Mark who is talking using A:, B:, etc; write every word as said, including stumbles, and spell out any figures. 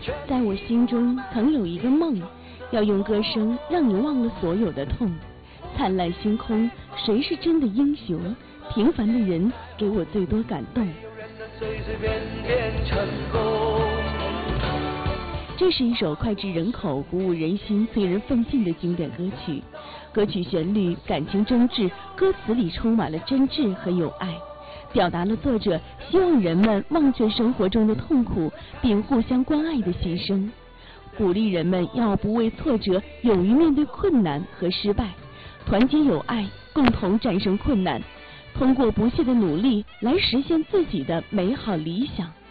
A: 在我心中曾有一个梦，要用歌声让你忘了所有的痛。灿烂星空，谁是真的英雄？平凡的人给我最多感动。这是一首脍炙人口、鼓舞人心、催人奋进的经典歌曲。歌曲旋律感情真挚，歌词里充满了真挚和友爱，表达了作者希望人们忘却生活中的痛苦，并互相关爱的心声，鼓励人们要不畏挫折，勇于面对困难和失败，团结友爱，共同战胜困难，通过不懈的努力来实现自己的美好理想。